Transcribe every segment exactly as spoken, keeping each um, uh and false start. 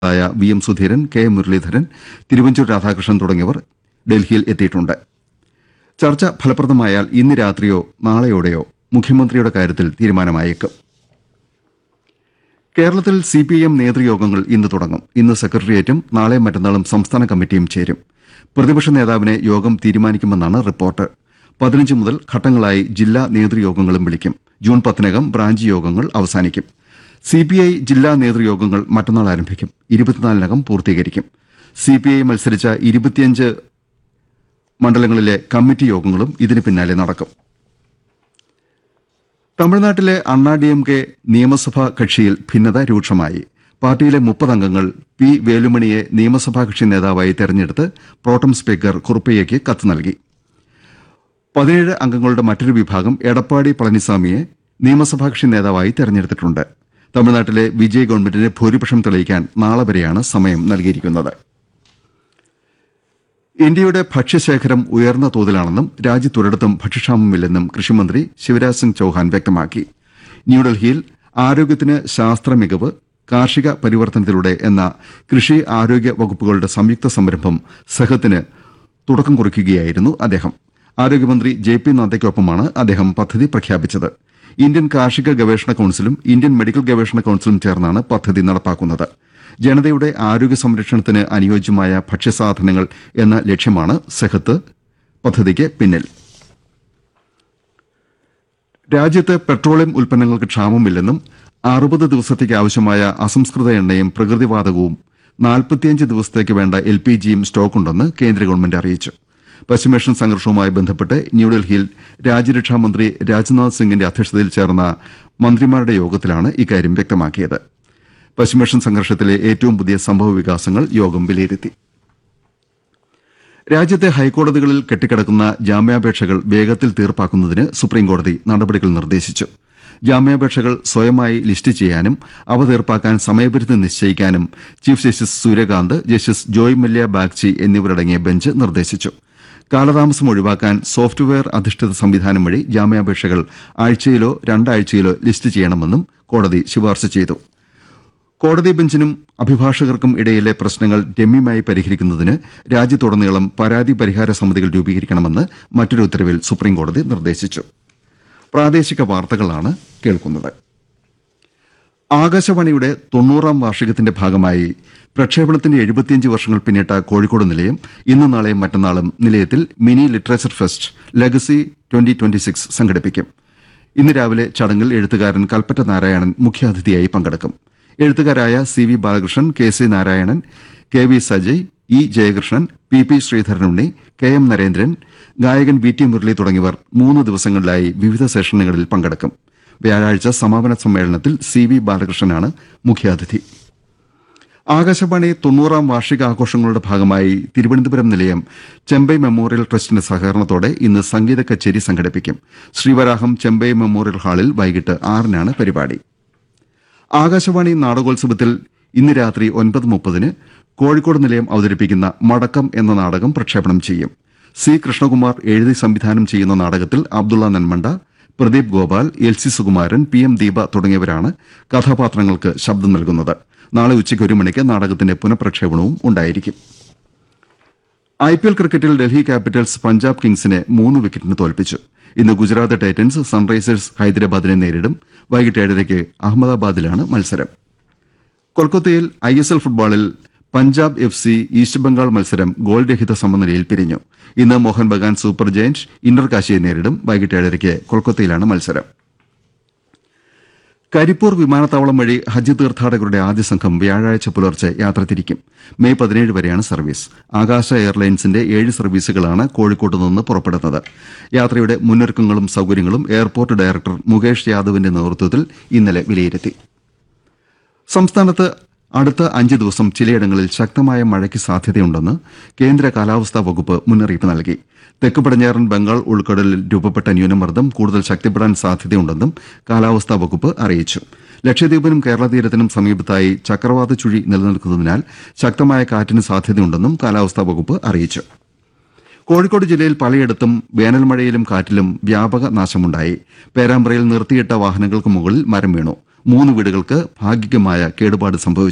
ായ V M Sudheeran, K Muraleedharan, Thiruvanchoor Radhakrishnan തുടങ്ങിയവർ ഡൽഹിയിൽ എത്തിയിട്ടുണ്ട്. ചർച്ച ഫലപ്രദമായാൽ ഇന്ന് രാത്രിയോ നാളെയോടെയോ മുഖ്യമന്ത്രിയുടെ കാര്യത്തിൽ തീരുമാനമായേക്കും. കേരളത്തിൽ സിപിഐഎം നേതൃയോഗങ്ങൾ ഇന്ന് തുടങ്ങും. ഇന്ന് സെക്രട്ടേറിയറ്റും നാളെ മറ്റന്നാളും സംസ്ഥാന കമ്മിറ്റിയും ചേരും. പ്രതിപക്ഷ നേതാവിനെ യോഗം തീരുമാനിക്കുമെന്നാണ് റിപ്പോർട്ട്. പതിനഞ്ച് മുതൽ ഘട്ടങ്ങളായി ജില്ലാ നേതൃയോഗങ്ങളും വിളിക്കും. ജൂൺ പത്തിനകം ബ്രാഞ്ച് യോഗങ്ങൾ അവസാനിക്കും. സിപിഐ ജില്ലാ നേതൃയോഗങ്ങൾ മറ്റന്നാൾ ആരംഭിക്കും. ഇരുപത്തിനാലിനകം പൂർത്തീകരിക്കും. സിപിഐ മത്സരിച്ച ഇരുപത്തിയഞ്ച് മണ്ഡലങ്ങളിലെ കമ്മിറ്റി യോഗങ്ങളും ഇതിന് പിന്നാലെ നടക്കും. തമിഴ്നാട്ടിലെ അണ്ണാ ഡി എം കെ നിയമസഭാ കക്ഷിയിൽ ഭിന്നത രൂക്ഷമായി. പാർട്ടിയിലെ മുപ്പത് അംഗങ്ങൾ പി വേലുമണിയെ നിയമസഭാ കക്ഷി നേതാവായി തെരഞ്ഞെടുത്ത് പ്രോട്ടം സ്പീക്കർ കുറുപ്പയ്യയ്ക്ക് കത്ത് നൽകി. പതിനേഴ് അംഗങ്ങളുടെ മറ്റൊരു വിഭാഗം എടപ്പാടി പളനിസ്വാമിയെ നിയമസഭാ കക്ഷി നേതാവായി തെരഞ്ഞെടുത്തിട്ടുണ്ട്. തമിഴ്നാട്ടിലെ വിജയ് ഗവൺമെന്റിന് ഭൂരിപക്ഷം തെളിയിക്കാൻ നാളെ വരെയാണ് സമയം നൽകിയിരിക്കുന്നത്. ഇന്ത്യയുടെ ഭക്ഷ്യശേഖരം ഉയർന്ന തോതിലാണെന്നും രാജ്യത്തൊരിടത്തും ഭക്ഷ്യക്ഷാമമില്ലെന്നും കൃഷിമന്ത്രി ശിവരാജ് സിംഗ് ചൌഹാൻ വ്യക്തമാക്കി. ന്യൂഡൽഹിയിൽ ആരോഗ്യത്തിന് ശാസ്ത്ര മികവ് കാർഷിക പരിവർത്തനത്തിലൂടെ എന്ന കൃഷി ആരോഗ്യ വകുപ്പുകളുടെ സംയുക്ത സംരംഭം സഹത്തിന് തുടക്കം കുറിക്കുകയായിരുന്നു അദ്ദേഹം. ആരോഗ്യമന്ത്രി ജെ പി നദ്ദയ്ക്കൊപ്പമാണ് അദ്ദേഹം പദ്ധതി പ്രഖ്യാപിച്ചത്. ഇന്ത്യൻ കാർഷിക ഗവേഷണ കൌൺസിലും ഇന്ത്യൻ മെഡിക്കൽ ഗവേഷണ കൌൺസിലും ചേർന്നാണ് പദ്ധതി നടപ്പാക്കുന്നത്. ജനതയുടെ ആരോഗ്യ സംരക്ഷണത്തിന് അനുയോജ്യമായ ഭക്ഷ്യസാധനങ്ങൾ എന്ന ലക്ഷ്യമാണ് സെഹത്ത് പദ്ധതിക്ക് പിന്നിൽ. രാജ്യത്ത് പെട്രോളിയം ഉൽപ്പന്നങ്ങൾക്ക് ക്ഷാമമില്ലെന്നും അറുപത് ദിവസത്തേക്ക് ആവശ്യമായ അസംസ്കൃത എണ്ണയും പ്രകൃതിവാതകവും നാൽപ്പത്തിയഞ്ച് ദിവസത്തേക്ക് വേണ്ട എൽ പി ജിയും സ്റ്റോക്കുണ്ടെന്ന് കേന്ദ്ര ഗവൺമെന്റ് അറിയിച്ചു. പശ്ചിമേഷ്യൻ സംഘർഷവുമായി ബന്ധപ്പെട്ട് ന്യൂഡൽഹിയിൽ രാജ്യരക്ഷാമന്ത്രി രാജ്നാഥ് സിംഗിന്റെ അധ്യക്ഷതയിൽ ചേർന്ന മന്ത്രിമാരുടെ യോഗത്തിലാണ് ഇക്കാര്യം വ്യക്തമാക്കിയത്. പശ്ചിമേഷ്യൻ സംഘർഷത്തിലെ ഏറ്റവും പുതിയ സംഭവ വികാസങ്ങൾ യോഗം വിലയിരുത്തി. രാജ്യത്തെ ഹൈക്കോടതികളിൽ കെട്ടിക്കിടക്കുന്ന ജാമ്യാപേക്ഷകൾ വേഗത്തിൽ തീർപ്പാക്കുന്നതിന് സുപ്രീംകോടതി നടപടികൾ നിർദ്ദേശിച്ചു. ജാമ്യാപേക്ഷകൾ സ്വയമായി ലിസ്റ്റ് ചെയ്യാനും അവ തീർപ്പാക്കാൻ സമയപരിധി നിശ്ചയിക്കാനും chief justice Suryakant, justice Joy Mallya Bagchi എന്നിവരടങ്ങിയ ബെഞ്ച് നിർദ്ദേശിച്ചു. കാലതാമസം ഒഴിവാക്കാൻ സോഫ്റ്റ്വെയർ അധിഷ്ഠിത സംവിധാനം വഴി ജാമ്യാപേക്ഷകൾ ആഴ്ചയിലോ രണ്ടാഴ്ചയിലോ ലിസ്റ്റ് ചെയ്യണമെന്നും കോടതി ശുപാർശ ചെയ്തു. കോടതി ബെഞ്ചിനും അഭിഭാഷകർക്കും ഇടയിലെ പ്രശ്നങ്ങൾ രമ്യമായി പരിഹരിക്കുന്നതിന് രാജ്യത്തുടനീളം പരാതി പരിഹാര സമിതികൾ രൂപീകരിക്കണമെന്ന് മറ്റൊരു ഉത്തരവിൽ സുപ്രീംകോടതി നിർദ്ദേശിച്ചു. പ്രാദേശിക വാർത്തകളാണ് കേൾക്കുന്നത്. ആകാശവാണിയുടെ തൊണ്ണൂറാം വാർഷികത്തിന്റെ ഭാഗമായി പ്രക്ഷേപണത്തിന്റെ എഴുപത്തിയഞ്ച് വർഷങ്ങൾ പിന്നിട്ട കോഴിക്കോട് നിലയം ഇന്ന് നാളെയും മറ്റന്നാളും നിലയത്തിൽ mini literature fest legacy twenty twenty six സംഘടിപ്പിക്കും. ഇന്ന് രാവിലെ ചടങ്ങിൽ എഴുത്തുകാരൻ കൽപ്പറ്റ നാരായണൻ മുഖ്യാതിഥിയായി പങ്കെടുക്കും. എഴുത്തുകാരായ C V Balakrishnan, K C Narayanan, K V Sajay, E Jayakrishnan, P P Sreedharanunni, K M Narendran, ഗായകൻ വി ടി മുരളി തുടങ്ങിയവർ മൂന്ന് ദിവസങ്ങളിലായി വിവിധ സെഷനുകളിൽ പങ്കെടുക്കും. വ്യാഴാഴ്ച സമാപന സമ്മേളനത്തിൽ സി വി ബാലകൃഷ്ണനാണ് മുഖ്യാതിഥി. ആകാശവാണി തൊണ്ണൂറാം വാർഷികാഘോഷങ്ങളുടെ ഭാഗമായി തിരുവനന്തപുരം നിലയം ചെമ്പൈ മെമ്മോറിയൽ ട്രസ്റ്റിന്റെ സഹകരണത്തോടെ ഇന്ന് സംഗീത കച്ചേരി സംഘടിപ്പിക്കും. ശ്രീവരാഹം ചെമ്പൈ മെമ്മോറിയൽ ഹാളിൽ വൈകിട്ട് ആറിനാണ് പരിപാടി. ആകാശവാണി നാടകോത്സവത്തിൽ ഇന്ന് രാത്രി ഒൻപത് മുപ്പതിന് കോഴിക്കോട് നിലയം അവതരിപ്പിക്കുന്ന മടക്കം എന്ന നാടകം പ്രക്ഷേപണം ചെയ്യും. സി കൃഷ്ണകുമാർ എഴുതി സംവിധാനം ചെയ്യുന്ന നാടകത്തിൽ Abdulla Nanmanda, Pradeep Gopal, L C Sukumaran, P M Deepa തുടങ്ങിയവരാണ് കഥാപാത്രങ്ങൾക്ക് ശബ്ദം നൽകുന്നത്. നാളെ ഉച്ചയ്ക്ക് ഒരു മണിക്ക് നാടകത്തിന്റെ പുനഃപ്രക്ഷേപണവും ഉണ്ടായിരിക്കും. ഐ പി എൽ ക്രിക്കറ്റിൽ ഡൽഹി ക്യാപിറ്റൽസ് പഞ്ചാബ് കിങ്സിനെ മൂന്ന് വിക്കറ്റിന് തോൽപ്പിച്ചു. ഇന്ന് ഗുജറാത്ത് ടൈറ്റൻസ് സൺറൈസേഴ്സ് ഹൈദരാബാദിനെ നേരിടും. വൈകിട്ട് ഏഴരയ്ക്ക് അഹമ്മദാബാദിലാണ് മത്സരം. കൊൽക്കത്തയിൽ ഐ എസ് എൽ ഫുട്ബോളിൽ Punjab F C east Bengal മത്സരം ഗോൾ രഹിത സമനിലയിൽ പിരിഞ്ഞു. ഇന്ന് Mohan Bagan super giant Inter കാശിയെ നേരിടും. വൈകിട്ട് ഏഴരയ്ക്ക് കൊൽക്കത്തയിലാണ് മത്സരം. കരിപ്പൂർ വിമാനത്താവളം വഴി ഹജ്ജ് തീർത്ഥാടകരുടെ ആദ്യ സംഘം വ്യാഴാഴ്ച പുലർച്ചെ യാത്ര തിരിക്കും. മെയ് പതിനേഴ് വരെയാണ് സർവീസ്. ആകാശ എയർലൈൻസിന്റെ ഏഴ് സർവീസുകളാണ് കോഴിക്കോട്ട് നിന്ന് പുറപ്പെടുന്നത്. യാത്രയുടെ മുന്നൊരുക്കങ്ങളും സൌകര്യങ്ങളും എയർപോർട്ട് ഡയറക്ടർ മുകേഷ് യാദവിന്റെ നേതൃത്വത്തിൽ ഇന്നലെ വിലയിരുത്തി. സംസ്ഥാനത്ത് അടുത്ത അഞ്ച് ദിവസം ചിലയിടങ്ങളിൽ ശക്തമായ മഴയ്ക്ക് സാധ്യതയുണ്ടെന്ന് കേന്ദ്ര കാലാവസ്ഥാ വകുപ്പ് മുന്നറിയിപ്പ് നൽകി. തെക്ക് പടിഞ്ഞാറൻ ബംഗാൾ ഉൾക്കടലിൽ രൂപപ്പെട്ട ന്യൂനമർദ്ദം കൂടുതൽ ശക്തിപ്പെടാൻ സാധ്യതയുണ്ടെന്നും കാലാവസ്ഥാ വകുപ്പ് അറിയിച്ചു. ലക്ഷദ്വീപിനും കേരള തീരത്തിനും സമീപത്തായി ചക്രവാത ചുഴി നിലനിൽക്കുന്നതിനാൽ ശക്തമായ കാറ്റിന് സാധ്യതയുണ്ടെന്നും കാലാവസ്ഥാ വകുപ്പ് അറിയിച്ചു. കോഴിക്കോട് ജില്ലയിൽ പലയിടത്തും വേനൽമഴയിലും കാറ്റിലും വ്യാപക നാശമുണ്ടായി. പേരാമ്പ്രയിൽ നിർത്തിയിട്ട വാഹനങ്ങൾക്ക് മുകളിൽ മരം വീണു. മൂന്ന് വീടുകൾക്ക് ഭാഗികമായ കേടുപാട് സംഭവിച്ചു.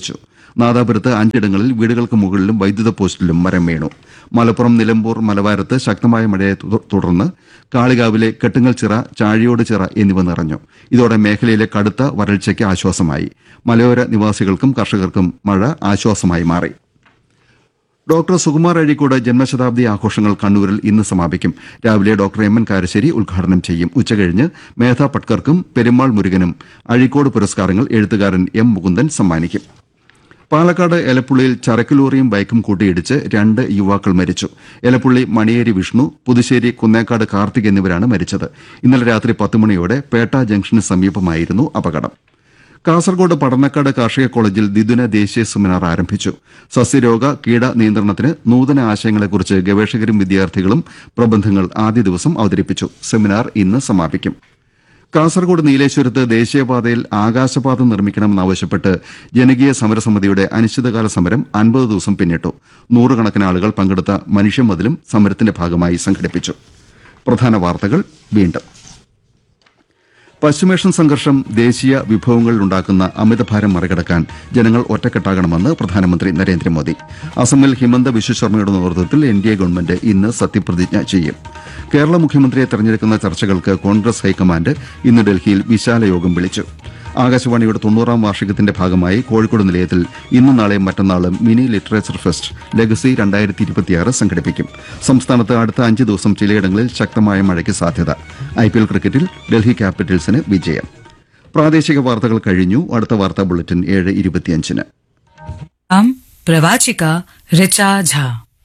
നാദാപുരത്ത് അഞ്ചിടങ്ങളിൽ വീടുകൾക്ക് മുകളിലും വൈദ്യുത പോസ്റ്റിലും മരം വീണു. മലപ്പുറം നിലമ്പൂർ മലവാരത്ത് ശക്തമായ മഴയെ തുടർന്ന് കാളികാവിലെ കെട്ടുങ്ങൽച്ചിറ, ചാഴിയോട് ചിറ എന്നിവ നിറഞ്ഞു. ഇതോടെ മേഖലയിലെ കടുത്ത വരൾച്ചയ്ക്ക് ആശ്വാസമായി. മലയോര നിവാസികൾക്കും കർഷകർക്കും മഴ ആശ്വാസമായി മാറി. ഡോക്ടർ സുകുമാർ അഴീക്കോട് ജന്മശതാബ്ദി ആഘോഷങ്ങൾ കണ്ണൂരിൽ ഇന്ന് സമാപിക്കും. രാവിലെ ഡോക്ടർ എം എൻ കാരശ്ശേരി ഉദ്ഘാടനം ചെയ്യും. ഉച്ചകഴിഞ്ഞ് മേധാ പട്കർക്കും പെരുമാൾ മുരുകനും അഴീക്കോട് പുരസ്കാരങ്ങൾ എഴുത്തുകാരൻ എം മുകുന്ദൻ സമ്മാനിക്കും. പാലക്കാട് എലപ്പുള്ളിയിൽ ചരക്ക് ലോറിയും ബൈക്കും കൂട്ടിയിടിച്ച് രണ്ട് യുവാക്കൾ മരിച്ചു. എലപ്പുള്ളി മണിയേരി വിഷ്ണു, പുതുശ്ശേരി കുന്നേക്കാട് കാർത്തിക് എന്നിവരാണ് മരിച്ചത്. ഇന്നലെ രാത്രി പത്ത് മണിയോടെ പേട്ട ജംഗ്ഷന് സമീപമായിരുന്നു അപകടം. കാസർകോട് പടന്നക്കാട് കാർഷിക കോളേജിൽ ദ്വിദിന ദേശീയ സെമിനാർ ആരംഭിച്ചു. സസ്യരോഗ കീട നിയന്ത്രണത്തിന് നൂതന ആശയങ്ങളെക്കുറിച്ച് ഗവേഷകരും വിദ്യാർത്ഥികളും പ്രബന്ധങ്ങൾ ആദ്യ ദിവസം അവതരിപ്പിച്ചു. സെമിനാർ ഇന്ന് സമാപിക്കും. കാസർകോട് നീലേശ്വരത്ത് ദേശീയപാതയിൽ ആകാശപാത നിർമ്മിക്കണമെന്നാവശ്യപ്പെട്ട് ജനകീയ സമരസമിതിയുടെ അനിശ്ചിതകാല സമരം അൻപത് ദിവസം പിന്നിട്ടു. നൂറുകണക്കിന് ആളുകൾ പങ്കെടുത്ത മനുഷ്യമതിലും സമരത്തിന്റെ ഭാഗമായി സംഘടിപ്പിച്ചു. പ്രധാന വാർത്തകൾ വീണ്ടും. പശ്ചിമേഷ്യൻ സംഘർഷം ദേശീയ വിഭവങ്ങളിലുണ്ടാക്കുന്ന അമിതഭാരം മറികടക്കാൻ ജനങ്ങൾ ഒറ്റക്കെട്ടാകണമെന്ന് പ്രധാനമന്ത്രി നരേന്ദ്രമോദി. അസമിൽ ഹിമന്ത ബിശ്വ ശർമ്മയുടെ നേതൃത്വത്തിൽ എൻ ഡി എ ഗവൺമെന്റ് ഇന്ന് സത്യപ്രതിജ്ഞ ചെയ്യും. കേരള മുഖ്യമന്ത്രിയെ തെരഞ്ഞെടുക്കുന്ന ചർച്ചകൾക്ക് കോൺഗ്രസ് ഹൈക്കമാൻഡ് ഇന്ന് ഡൽഹിയിൽ വിശാല യോഗം വിളിച്ചു. ആകാശവാണിയുടെ തൊണ്ണൂറാം വാർഷികത്തിന്റെ ഭാഗമായി കോഴിക്കോട് നിലയത്തിൽ ഇന്നും നാളെയും മറ്റന്നാളും മിനി ലിറ്ററേച്ചർ ഫെസ്റ്റ് ലെഗസി രണ്ടായിരത്തി ഇരുപത്തിയാറ് സംഘടിപ്പിക്കും. സംസ്ഥാനത്ത് അടുത്ത അഞ്ച് ദിവസം ചിലയിടങ്ങളിൽ ശക്തമായ മഴയ്ക്ക് സാധ്യത. ഐപിഎൽ ക്രിക്കറ്റിൽ ഡൽഹി ക്യാപിറ്റൽസിന് വിജയം. പ്രാദേശിക വാർത്തകൾ കഴിഞ്ഞു. അടുത്ത വാർത്താ ബുള്ളറ്റിൻ ഏഴ് ഇരുപത്തിയഞ്ചിന്. പ്രവാചിക ഋചാ ഝാ.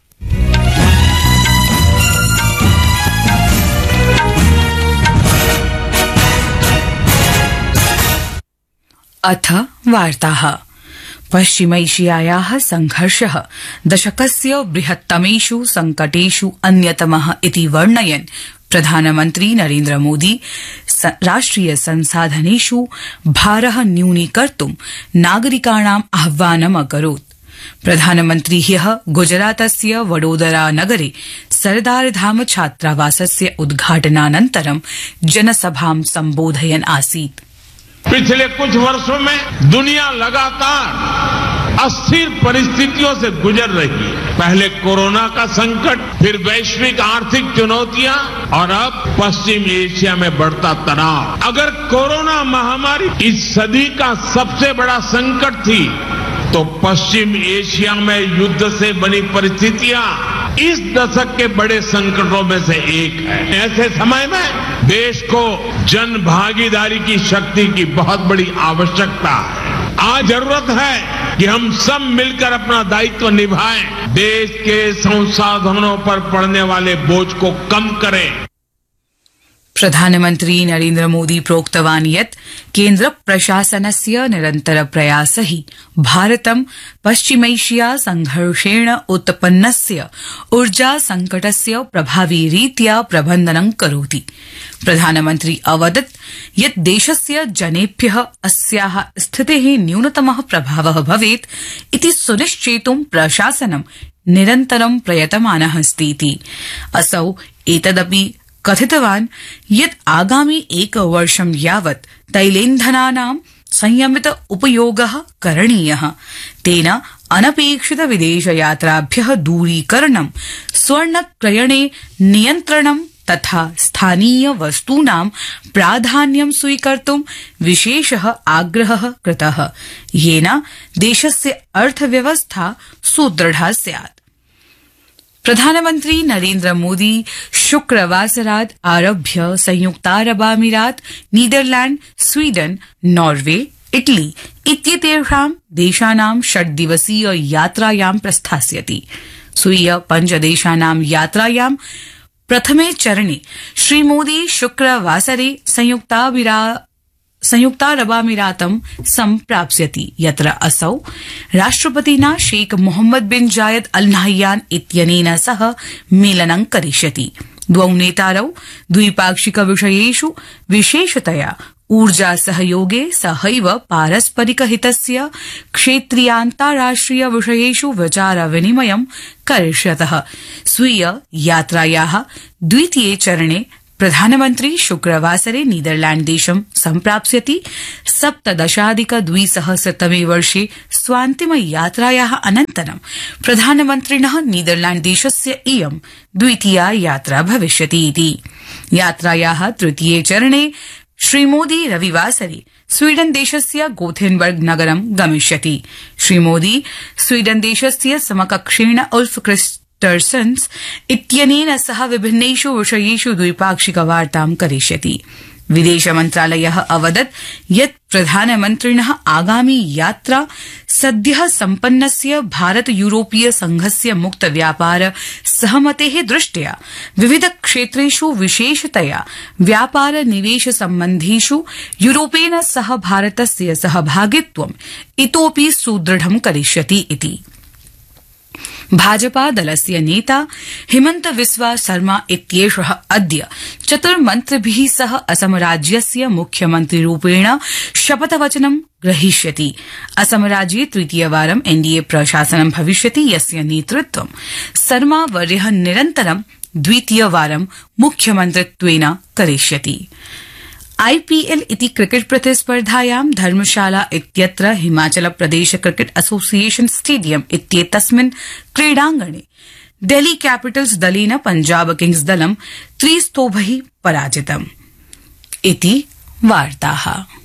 अथ वार्ताः। पश्चिमैशियायाः संघर्षः दशकस्य बृहत्तमेषु संकटेषु अन्यतमः इति वर्णयन् प्रधानमन्त्री नरेन्द्र मोदी राष्ट्रिय संसाधनेषु भारः न्यूनीकर्तुं नागरिकाणाम् आह्वानम् अकरोत्। प्रधानमन्त्री ह्यः गुजरातस्य वडोदरा नगरे सरदारधाम छात्रावासस्य उद्घाटनानन्तरं जनसभां सम्बोधयन् आसीत्। पिछले कुछ वर्षों में दुनिया लगातार अस्थिर परिस्थितियों से गुजर रही है। पहले कोरोना का संकट, फिर वैश्विक आर्थिक चुनौतियां और अब पश्चिम एशिया में बढ़ता तनाव। अगर कोरोना महामारी इस सदी का सबसे बड़ा संकट थी, तो पश्चिम एशिया में युद्ध से बनी परिस्थितियां इस दशक के बड़े संकटों में से एक है। ऐसे समय में देश को जन भागीदारी की शक्ति की बहुत बड़ी आवश्यकता है। आज जरूरत है कि हम सब मिलकर अपना दायित्व निभाएं, देश के संसाधनों पर पड़ने वाले बोझ को कम करें। प्रधानमन्त्री नरेन्द्र मोदी प्रोक्तवान् यत् केन्द्र प्रशासनस्य निरन्तर प्रयासैः भारतं पश्चिमैशिया संघर्षेण उत्पन्नस्य ऊर्जा संकटस्य प्रभावी रीत्या प्रबन्धनं करोति। प्रधानमन्त्री अवदत् यत् देशस्य जनेभ्यः अस्याः स्थितेः न्यूनतमः प्रभावः भवेत् इति सुनिश्चेतुं प्रशासनं निरन्तरं प्रयतमानः अस्तीति। असौ एतदपि कथितवान् यत् आगामि एकवर्षं यावत् तैलेन्धनानां संयमित उपयोगः करणीयः। तेन अनपेक्षित विदेशयात्राभ्यः दूरीकरणं, स्वर्णक्रयणे नियन्त्रणं तथा स्थानीय वस्तूनां प्राधान्यं स्वीकर्तुं विशेषः आग्रहः कृतः, येन देशस्य अर्थव्यवस्था सुदृढा स्यात्। प्रधानमन्त्री नरेन्द्र मोदी शुक्रवासरात् आरभ्य संयुक्तारबामीरात, नीदरलैंड, स्वीडन, नॉर्वे, इटली इत्येतेषां देशानां षड्दिवसीय यात्रायां प्रस्थास्यति। स्वीय पञ्चदेशानां यात्रायां प्रथमे चरणे श्रीमोदी शुक्रवासरे संयुक्ताभिरा संयुक्तारबामीरातं सम्प्राप्स्यति, यत्र असौ राष्ट्रपतिना शेख मोहम्मद बिन जायद अल नाह्यान इत्यनेन सह मेलनं करिष्यति। द्वौ नेतारौ द्विपाक्षिक विषयेषु विशेषतया ऊर्जा सहयोगे सहैव पारस्परिक हितस्य क्षेत्रीयान्ताराष्ट्रिय विषयेषु विचार विनिमयं करिष्यतः। स्वीय यात्रायाः द्वितीये चरणे प्रधानमन्त्री शुक्रवासरे नीदरलैण्ड देशं सम्प्राप्स्यति। सप्तदशाधिक द्विसहस्रतमे वर्षे स्वान्तिम यात्राया अनन्तरं प्रधानमन्त्रिण नीदरलैण्ड देशस्य इयं द्वितीया यात्रा भविष्यति इति। यात्राया तृतीये चरणे श्रीमोदी रविवासरे स्वीडन देशस्य गोथेनबर्ग नगरं गमिष्यति। श्रीमोदी स्वीडन देशस्य समकक्षेण उल्फ क्रिस्टर्सन्स इत्यनेन सह विभिन्नेषु विषयेषु द्विपाक्षिक वार्तां करिष्यति। विदेश मन्त्रालयः अवदत् यत् प्रधानमन्त्रिणः आगामी यात्रा सद्यः सम्पन्नस्य भारत यूरोपीय संघस्य मुक्त व्यापार सहमतेः दृष्ट्या विविध क्षेत्रेषु विशेषतया व्यापार निवेश सम्बन्धेषु यूरोपेन सह भारतस्य सहभागित्वम् इतोपि सुदृढं करिष्यति इति। भाजपा दलस्य नेता हिमन्त बिस्वा शर्मा इत्येषः अद्य चतुर्मन्त्रिभिः सह असम राज्यस्य मुख्यमन्त्रिरूपेण शपथवचनं ग्रहीष्यति। असम राज्ये तृतीयवारं एनडीए प्रशासनं भविष्यति, यस्य नेतृत्वं शर्मा वर्यः निरन्तरं द्वितीयवारं मुख्यमन्त्रित्वेन करिष्यति। आईपीएल इति क्रिकेट प्रतिस्पर्धायां धर्मशाला इत्यत्र Himachal Pradesh cricket association stadium इत्येतस्मिन् क्रीडाङ्गणे डेल्ही कैपिटल्स दलेन पंजाब किंग्स दलं त्रिस्तोभैः पराजितम् इति वार्ताः।